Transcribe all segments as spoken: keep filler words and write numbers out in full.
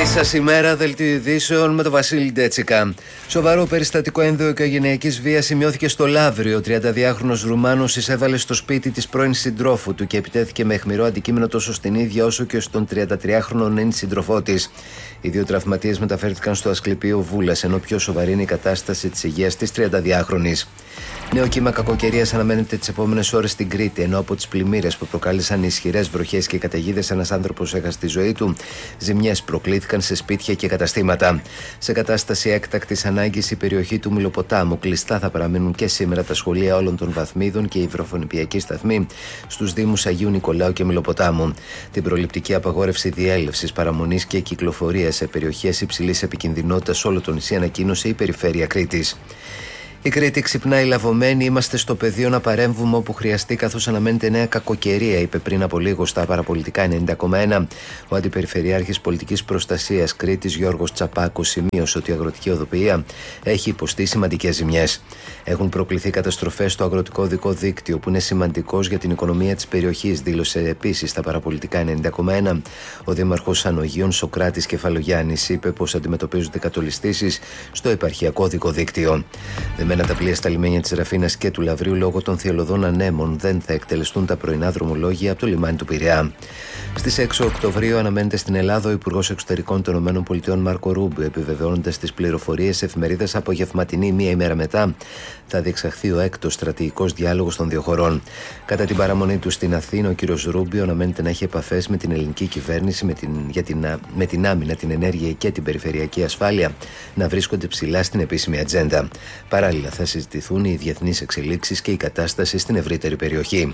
Καλή σας ημέρα, δελτίο ειδήσεων με τον Βασίλη Ντέτσικα. Σοβαρό περιστατικό ενδοοικογενειακής βίας σημειώθηκε στο Λαύριο. Ο τριανταδυάχρονος Ρουμάνος εισέβαλε στο σπίτι της πρώην συντρόφου του και επιτέθηκε με αιχμηρό αντικείμενο τόσο στην ίδια όσο και στον τριαντατριάχρονο νέν σύντροφό της. Οι δύο τραυματίες μεταφέρθηκαν στο Ασκληπείο Βούλας, ενώ πιο σοβαρή είναι η κατάσταση της υγείας της τριανταδυάχρονης. Νέο κύμα κακοκαιρίας αναμένεται τις επόμενες ώρες στην Κρήτη, ενώ από τις πλημμύρες που προκάλεσαν ισχυρές βροχές και καταιγίδες ένας άνθρωπος έχασε τη ζωή του, ζημιές προκλήθηκαν σε σπίτια και καταστήματα. Σε κατάσταση έκτακτης ανάγκης η περιοχή του Μυλοποτάμου. Κλειστά θα παραμείνουν και σήμερα τα σχολεία όλων των βαθμίδων και οι υδροφωνηπιακοί σταθμοί στους Δήμους Αγίου Νικολάου και Μυλοποτάμου. Την προληπτική απαγόρευση διέλευσης, παραμονής και κυκλοφορίας σε περιοχές υψηλής επικινδυνότητας όλο το νησί ανακοίνωσε η Περιφέρεια Κρήτης. Η Κρήτη ξυπνάει λαβωμένη. Είμαστε στο πεδίο να παρέμβουμε όπου χρειαστεί, καθώς αναμένεται νέα κακοκαιρία, είπε πριν από λίγο στα παραπολιτικά ενενήντα κόμμα ένα ο Αντιπεριφερειάρχης Πολιτικής Προστασίας Κρήτης Γιώργος Τσαπάκος. Σημείωσε ότι η αγροτική οδοποιία έχει υποστεί σημαντικές ζημιές. Έχουν προκληθεί καταστροφές στο αγροτικό οδικό δίκτυο, που είναι σημαντικός για την οικονομία της περιοχής, δήλωσε επίσης στα παραπολιτικά ενενήντα κόμμα ένα ο Δήμαρχος Ανογίων Σοκράτης Κεφαλογιάννης. Είπε πως αντιμετωπίζονται κατολιστήσεις στο επαρχιακό οδικό δίκτυο. Δεμένα τα πλοία στα λιμάνια της Ραφίνας και του Λαυρίου λόγω των θειολωδών ανέμων δεν θα εκτελεστούν τα πρωινά δρομολόγια από το λιμάνι του Πειραιά. Στις έξι Οκτωβρίου αναμένεται στην Ελλάδα ο Υπουργός Εξωτερικών των ΗΠΑ Μάρκο Ρούμπιο, επιβεβαιώνοντας τις πληροφορίες εφημερίδας απογευματινή μία ημέρα μετά. Θα διεξαχθεί ο έκτος στρατηγικός διάλογος των δύο χωρών. Κατά την παραμονή του στην Αθήνα, ο κ. Ρούμπιο αναμένεται να έχει επαφές με την ελληνική κυβέρνηση με την, για την, με την άμυνα, την ενέργεια και την περιφερειακή ασφάλεια να βρίσκονται ψηλά στην επίσημη ατζέντα. Παράλληλα, θα συζητηθούν οι διεθνείς εξελίξεις και η κατάσταση στην ευρύτερη περιοχή.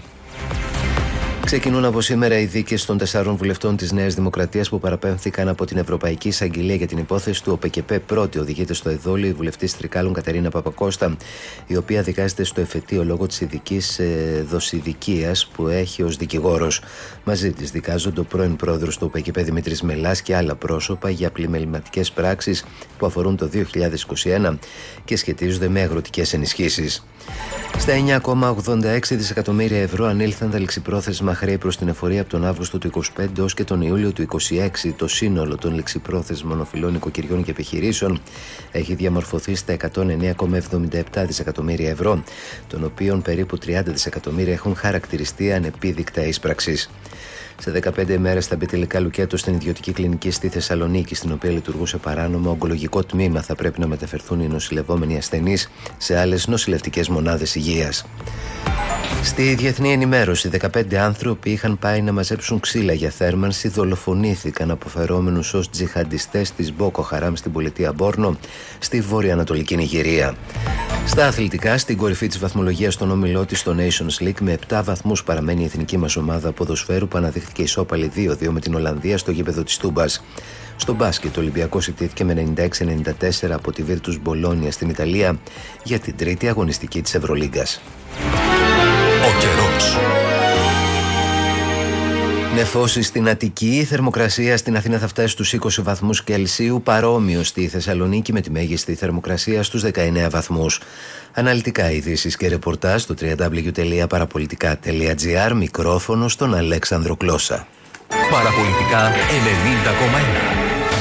Ξεκινούν από σήμερα οι δίκες των τεσσάρων βουλευτών της Νέας Δημοκρατίας που παραπέμφθηκαν από την Ευρωπαϊκή Εισαγγελία για την υπόθεση του ΟΠΕΚΕΠΕ. Πρώτη οδηγείται στο εδόλιο η βουλευτής Τρικάλων Κατερίνα Παπακώστα, η οποία δικάζεται στο εφετείο λόγω της ειδικής ε, δοσηδικίας που έχει ως δικηγόρος. Μαζί της δικάζονται ο πρώην πρόεδρος του ΟΠΕΚΕΠΕ Δημήτρης Μελάς και άλλα πρόσωπα για πλημεληματικές πράξεις που αφορούν το δύο χιλιάδες είκοσι ένα και σχετίζονται με αγροτικές ενισχύσεις. Στα εννιά κόμμα ογδόντα έξι δισεκατομμύρια ευρώ ανήλθαν τα ληξιπρόθεσμα χρέη προς την εφορία από τον Αύγουστο του είκοσι πέντε ως και τον Ιούλιο του είκοσι έξι. Το σύνολο των ληξιπρόθεσμων οφειλών οικοκυριών και επιχειρήσεων έχει διαμορφωθεί στα εκατόν εννέα κόμμα εβδομήντα επτά δισεκατομμύρια ευρώ, των οποίων περίπου τριάντα δισεκατομμύρια έχουν χαρακτηριστεί ανεπίδεικτα ίσπραξης. Σε δεκαπέντε ημέρες θα μπει τελικά λουκέτο στην ιδιωτική κλινική στη Θεσσαλονίκη, στην οποία λειτουργούσε παράνομα ογκολογικό τμήμα. Θα πρέπει να μεταφερθούν οι νοσηλευόμενοι ασθενείς σε άλλες νοσηλευτικές μονάδες υγείας. Στη διεθνή ενημέρωση, δεκαπέντε άνθρωποι είχαν πάει να μαζέψουν ξύλα για θέρμανση, δολοφονήθηκαν αποφερόμενους ως τζιχαντιστές της Μπόκο Χαράμ στην πολιτεία Μπόρνο, στη βορειοανατολική Νιγηρία. Στα αθλητικά, στην κορυφή της βαθμολογίας στον όμιλό της στο Nations League, με επτά βαθμούς παραμένει η εθνική μας ομάδα ποδοσφαίρου που αναδείχθηκε ισόπαλη δύο δύο με την Ολλανδία στο γήπεδο της Τούμπας. Στο μπάσκετ, ο Ολυμπιακός ιτήθηκε με ενενήντα έξι ενενήντα τέσσερα από τη Βίρτους Μπολόνια στην Ιταλία για την τρίτη αγωνιστική της Ευρωλίγκας. Ο καιρός. Νεφώσει στην Αττική, η θερμοκρασία στην Αθήνα θα φτάσει στους είκοσι βαθμούς Κελσίου, παρόμοιο στη Θεσσαλονίκη με τη μέγιστη θερμοκρασία στους δεκαεννέα βαθμούς. Αναλυτικά ειδήσεις και ρεπορτάζ στο double-u double-u double-u τελεία παραπολιτικά τελεία τζι άρ, μικρόφωνο στον Αλέξανδρο Κλώσσα. Παραπολιτικά ενενήντα κόμμα ένα.